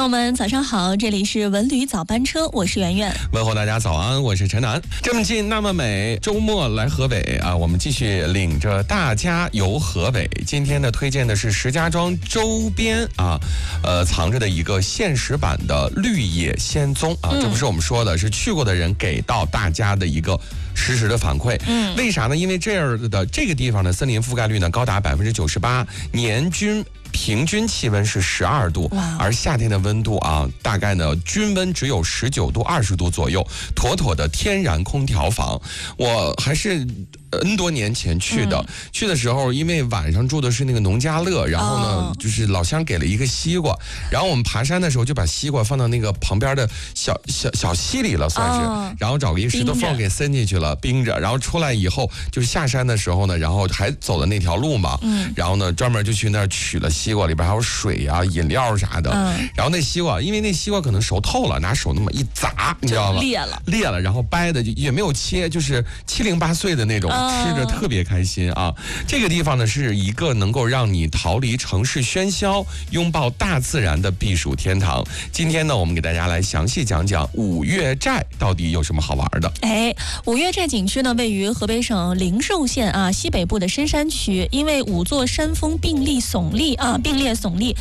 友们早上好，这里是文旅早班车，我是圆圆。 问候大家早安，我是陈楠。这么近那么美，周末来河北啊，我们继续领着大家游河北。今天呢，推荐的是石家庄周边啊，藏着的一个现实版的绿野仙踪啊，这不是我们说的，是去过的人给到大家的一个实时的反馈。为啥呢？因为这样的这个地方的森林覆盖率呢高达98%，年均平均气温是12度，而夏天的温度啊，大概呢均温只有19度、20度左右，妥妥的天然空调房。我还是N 多年前去的，去的时候因为晚上住的是那个农家乐，然后呢就是老乡给了一个西瓜，然后我们爬山的时候就把西瓜放到那个旁边的小溪里了，算是，然后找个一个石头缝给塞进去了，冰着，然后出来以后就是下山的时候呢，然后还走了那条路嘛，然后呢专门就去那儿取了西瓜，里边还有水啊、饮料啥的，然后那西瓜，因为那西瓜可能熟透了，拿手那么一砸，你知道吗？裂了，然后掰的也没有切，就是708碎的那种。吃着特别开心啊！这个地方呢是一个能够让你逃离城市喧嚣、拥抱大自然的避暑天堂。今天呢，我们给大家来详细讲讲五岳寨到底有什么好玩的。 五岳寨景区呢位于河北省灵寿县西北部的深山区，因为5座山峰并列耸立，